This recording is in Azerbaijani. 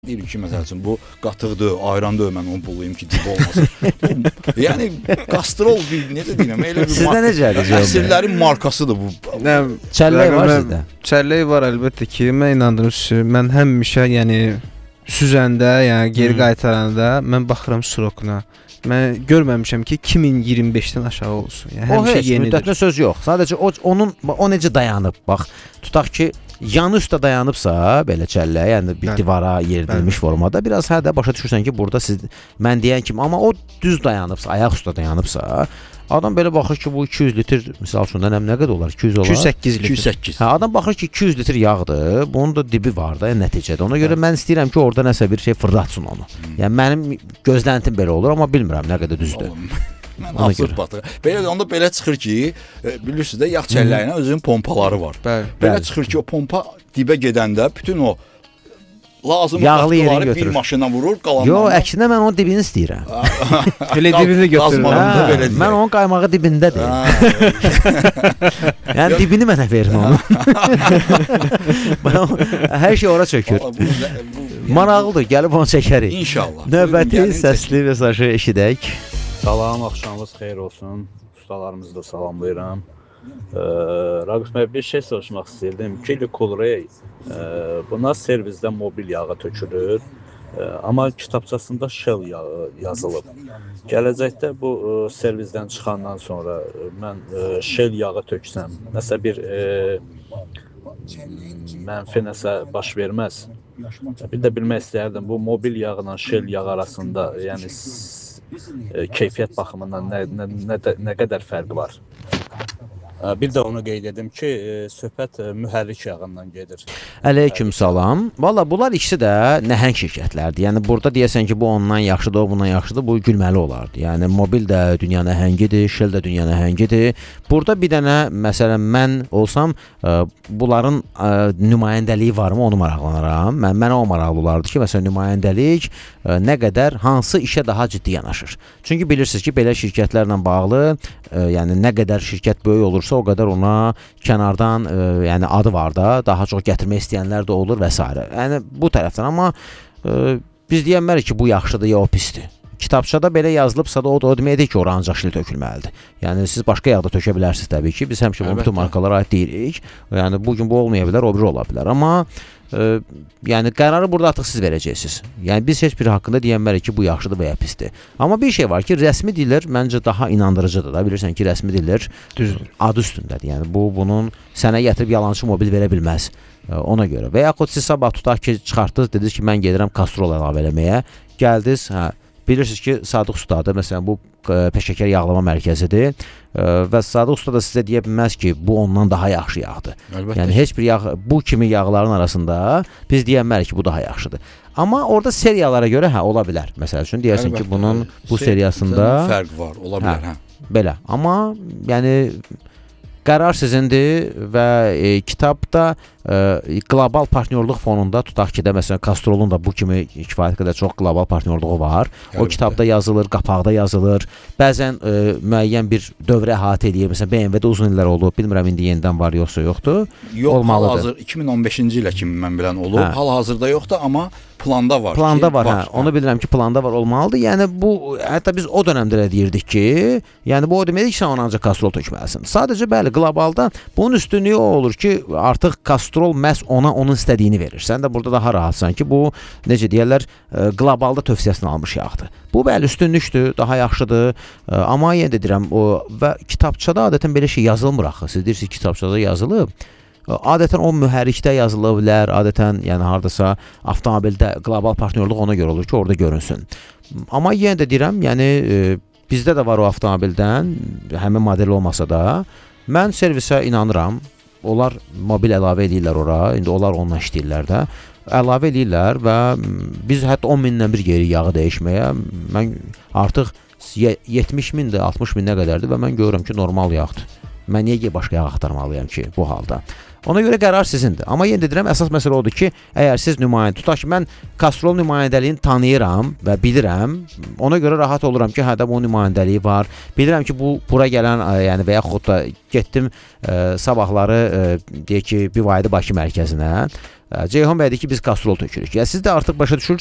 Deyir ki, məsəl üçün, bu qatıqdır, ayrandır, mən onu bulayım ki, dib olmasın. Yəni, qastrol bir, necə deyirəm, elə bir sizdə necədir? Əsrlərin markasıdır bu. Çəllək var sizdə? Çəllək var əlbəttə ki, mən inandırım, mən həmişə, yəni, süzəndə, yəni, geri qaytaranda, mən baxıram srokuna. Mən görməmişəm ki, 2025-dən aşağı olsun. Yəni, o heç müddətlə söz yox. Sadəcə o necə dayanıb, bax, tutaq ki, yanı üstə dayanıbsa, belə çəllə, yəni bir divara yeridilmiş formada, biraz hə də başa düşürsən ki, burada siz, mən deyən kimi, amma o düz dayanıbsa, ayaq üstə dayanıbsa, adam belə baxır ki, bu 200 litr, misal üçün, nə qədər olar? 200 olar? 208 litr. 208. Hə, adam baxır ki, 200 litr yağdır, bunun da dibi var da, nəticədə. Ona görə mən istəyirəm ki, orada nəsə bir şey fırlatsın onu. Yəni, mənim gözləntim belə olur, amma bilmirəm nə qədər düzdür. Mən absurd batır. Onda belə çıxır ki, bilirsiniz də, yağ çəlləyinə özünün pompaları var. Belə çıxır ki, o pompa dibə gedəndə bütün o lazım qatıqları bir maşına vurur, qalanlarına... Yox, əksinə mən onun dibini istəyirəm. Elə dibini götürürəm. Mən onun qaymağı dibindədir. Yəni, dibini mənə verin onu. Hər şey ora çökür. Maraqlıdır, gəlib onu çəkərik. İnşallah. Növbəti səsli mesajı eşidək. Salam, axşamınız xeyir olsun. Ustalarımızı da salamlayıram. Raqif bəy, bir şey soruşmaq istəyirdim. Kili Coolray, buna servizdə mobil yağı tökülür, amma kitabçasında Shell yağı yazılıb. Gələcəkdə bu servizdən çıxandan sonra mən Shell yağı töksəm, nəsə bir mənfi nəsə baş verməz. Bir də bilmək istəyərdim, bu mobil yağla Shell yağı arasında, yəni keyfiyyət baxımından nə qədər fərqi var? Bir də onu qeyd edim ki, söhbət mühərrik yağından gedir. Əleyküm salam. Valla bunlar ikisi də nəhəng şirkətlərdir. Yəni burada deyəsən ki, bu ondan yaxşıdır, o bundan yaxşıdır, bu gülməli olardı. Yəni mobil də dünya nəhəngidir, Shell də dünya nəhəngidir. Burada bir dənə, məsələn, mən olsam, bunların nümayəndəliyi varmı, onu maraqlanaram. Mənə o maraqlı olardı ki, məsələn, nümayəndəlik nə qədər, hansı işə daha ciddi yanaşır. Çünki bilirsiniz ki, belə şirkətlərlə bağlı, yəni nə qədər şirkət böyük olursa, o qədər ona kənardan, yəni adı var da, daha çox gətirmək istəyənlər də olur və s. Yəni bu tərəfdən, amma biz deyənmərik ki, bu yaxşıdır ya o pisdir. Kitabçada belə yazılıbsa da o deməkdir ki, ora ancaq Shell tökülməlidir. Yəni siz başqa yağda tökə bilərsiniz təbii ki, biz həmişə bütün markalara aid deyirik. Yəni bugün bu olmaya bilər, o biri ola bilər. Amma yəni qərarı burada artıq siz verəcəksiniz. Yəni biz heç biri haqqında deyənmərik ki, bu yaxşıdır və ya pisdir. Amma bir şey var ki, rəsmi dillər məncə daha inandırıcıdır da. Bilirsən ki, rəsmi dillər adı üstündədir. Yəni bunun sənə gətirib yalançı mobil verə bilməz ona görə. Və yaxud siz sabah tutaq ki, çıxartdınız, dediniz ki, mən gedirəm kastrol əlavə eləməyə. Gəldiniz, bilirsiniz ki, Sadıq Ustadır, məsələn, bu peşəkar yağlama mərkəzidir və Sadıq Usta da sizə deyə bilməz ki, bu ondan daha yaxşı yağdır. Yəni, heç bir yağ, bu kimi yağların arasında biz deyənmərik ki, bu daha yaxşıdır. Amma orada seriyalara görə, ola bilər. Məsəl üçün, deyərsin ki, bunun bu seriyasında... Fərq var, ola bilər, Belə, amma, yəni... Qərar sizindir və kitabda qlobal partnyorluq fonunda tutaq ki də, məsələn, Castrolun da bu kimi kifayət qədər çox qlobal partnyorluğu var. O kitabda yazılır, qapaqda yazılır. Bəzən müəyyən bir dövrə əhatə edir. Məsələn, BMW-də uzun illər olub. Bilmirəm, indi yenidən var, yoxsa yoxdur. Yox, hal-hazır 2015-ci ilə kimi mən bilən olub. Hal-hazırda yoxdur, amma planda var. Planda var, onu bilirəm ki, planda var, olmalıdır. Yəni bu, hətta biz o dönəmdə deyirdik ki, yəni bu o deməkdir ki, sən ona ancaq kastrol tökməlisən. Sadəcə, bəli, qlobalda bunun üstünlüyü o olur ki, artıq kastrol məhz ona onun istədiyini verir. Sən də burada daha rahatsan ki, bu, necə deyərlər, qlobalda tövsiyəsini almış yağdır. Bu, bəli, üstünlükdür, daha yaxşıdır. Amma yenə də deyirəm, və kitabçada adətən belə şey yazılmır axı. Siz deyirsiniz, kitabçada yazılıb. Adətən o mühərrikdə yazıla bilər, adətən yəni hardasa avtomobildə qlobal partnyorluq ona görə olur ki, orada görünsün. Amma yenə də deyirəm, yəni bizdə də var o avtomobildən, həmin model olmasa da, mən servisə inanıram. Onlar mobil əlavə edirlər ora, indi onlar onunla işləyirlər də. Əlavə edirlər və biz hətta 10 mindən bir geri yağı dəyişməyə, mən artıq 70 mindir, 60 minə qədərdir və mən görürəm ki, normal yağdır. Mən niyə başqa yağ axtarmalıyam ki, bu halda? Ona görə qərar sizindir. Amma yenə deyirəm, əsas məsələ odur ki, əgər siz nümayəndə, tutaq ki, mən Castrol nümayəndəliyini tanıyıram və bilirəm, ona görə rahat oluram ki, hədə bunun nümayəndəliyi var. Bilirəm ki, bura gələn, yəni və yaxud da getdim sabahları deyək ki, Bivaydi Bakı mərkəzinə. Ceyhun bəy deyir ki, biz Castrol tökürük. Yəni siz də artıq başa düşürsünüz